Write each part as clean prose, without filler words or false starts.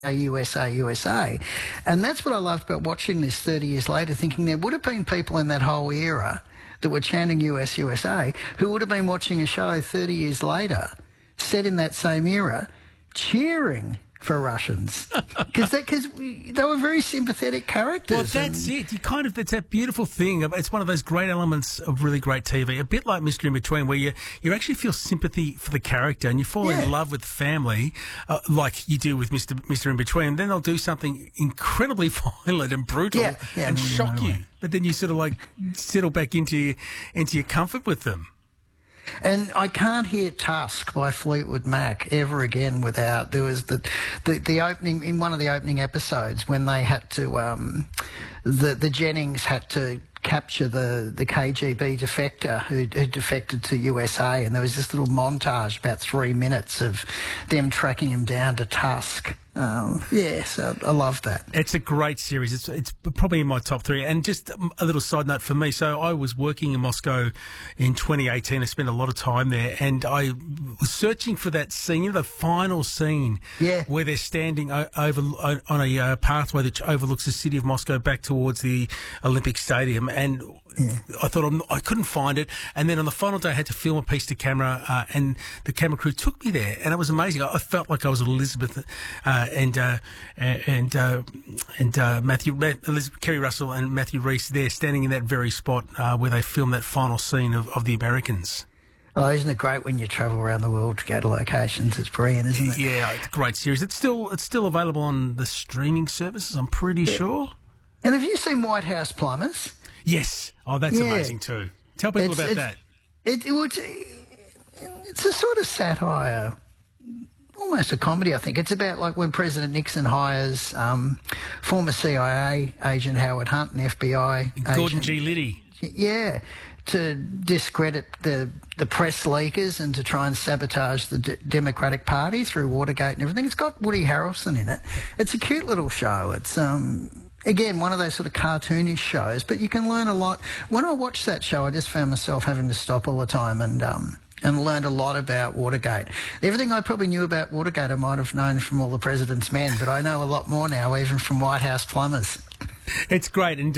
USA, USA. And that's what I loved about watching this 30 years later, thinking there would have been people in that whole era that were chanting US, USA, who would have been watching a show 30 years later, set in that same era, cheering for Russians, because they were very sympathetic characters. Well, that's it. It's that beautiful thing. It's one of those great elements of really great TV, a bit like Mr. In Between, where you actually feel sympathy for the character and you fall in love with the family, like you do with Mr. In Between. And then they'll do something incredibly violent and brutal and shock you. But then you sort of like settle back into your comfort with them. And I can't hear Tusk by Fleetwood Mac ever again without, there was the opening, in one of the opening episodes when they had to, the Jennings had to capture the KGB defector who defected to USA, and there was this little montage, about 3 minutes, of them tracking him down to Tusk. So I love that. It's a great series. It's probably in my top 3. And just a little side note for me. So I was working in Moscow in 2018. I spent a lot of time there, and I was searching for that scene, the final scene, where they're standing over on a pathway that overlooks the city of Moscow back towards the Olympic Stadium. And I thought I couldn't find it, and then on the final day I had to film a piece to camera, and the camera crew took me there, and it was amazing. I felt like I was Elizabeth and Kerry Russell and Matthew Rhys there, standing in that very spot where they filmed that final scene of the Americans. Oh, isn't it great when you travel around the world to go to locations? It's brilliant, isn't it? Yeah, it's a great series. It's still available on the streaming services, I'm pretty sure. And have you seen White House Plumbers? Yes. Oh, that's amazing too. Tell people about that. It's a sort of satire, almost a comedy, I think. It's about like when President Nixon hires former CIA agent Howard Hunt and FBI Gordon agent, G. Liddy. Yeah, to discredit the press leakers and to try and sabotage the Democratic Party through Watergate and everything. It's got Woody Harrelson in it. It's a cute little show. It's again, one of those sort of cartoonish shows, but you can learn a lot. When I watched that show, I just found myself having to stop all the time and learned a lot about Watergate. Everything I probably knew about Watergate I might have known from All the President's Men, but I know a lot more now, even from White House Plumbers. It's great, and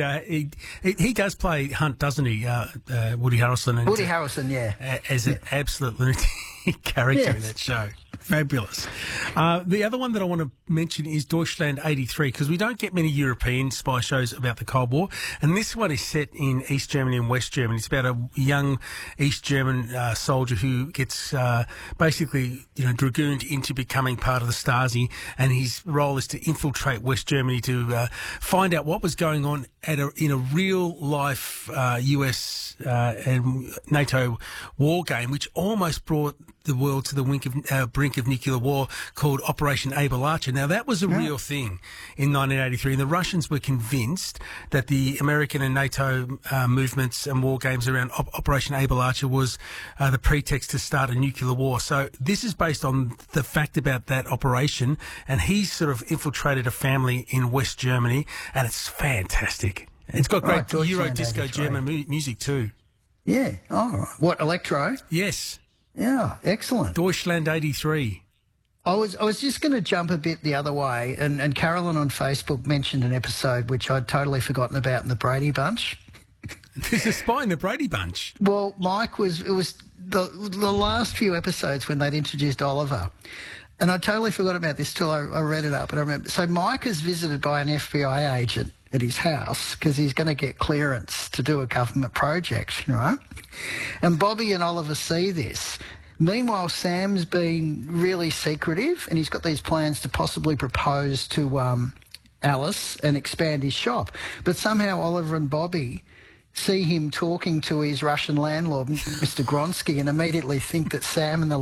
he does play Hunt, doesn't he, Woody Harrelson? And, Woody Harrelson, as an absolute lunatic character in that show. Fabulous. The other one that I want to mention is Deutschland 83, because we don't get many European spy shows about the Cold War, and this one is set in East Germany and West Germany. It's about a young East German soldier who gets basically dragooned into becoming part of the Stasi, and his role is to infiltrate West Germany to find out what was going on in a real-life US and NATO war game, which almost brought the world to the brink of nuclear war, called Operation Able Archer. Now, that was a real thing in 1983, and the Russians were convinced that the American and NATO movements and war games around Operation Able Archer was the pretext to start a nuclear war. So this is based on the fact about that operation, and he's sort of infiltrated a family in West Germany, and it's fantastic. It's got great Euro disco German music too. Yeah. Oh, what, electro? Yes. Yeah, excellent. Deutschland 83. I was just going to jump a bit the other way, and Carolyn on Facebook mentioned an episode which I'd totally forgotten about in the Brady Bunch. There's a spy in the Brady Bunch. Well, it was the last few episodes when they'd introduced Oliver. And I totally forgot about this till I read it up. And I remember. So Mike is visited by an FBI agent at his house because he's going to get clearance to do a government project, right? And Bobby and Oliver see this. Meanwhile, Sam's been really secretive, and he's got these plans to possibly propose to Alice and expand his shop. But somehow Oliver and Bobby see him talking to his Russian landlord, Mr. Gronsky, and immediately think that Sam and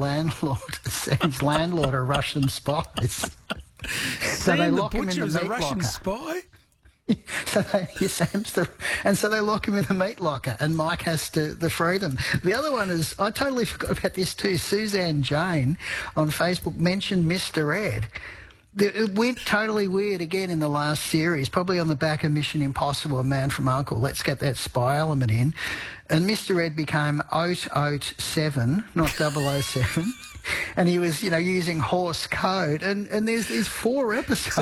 Sam's landlord are Russian spies. So they lock him in the meat Russian spy? So they lock him in the meat locker, and Mike has to free them. The other one is, I totally forgot about this too, Suzanne Jane on Facebook mentioned Mr. Ed. It went totally weird again in the last series, probably on the back of Mission Impossible, A Man from U.N.C.L.E. Let's get that spy element in. And Mr. Ed became 007, not 007. And he was, using Horse code. And there's 4 episodes.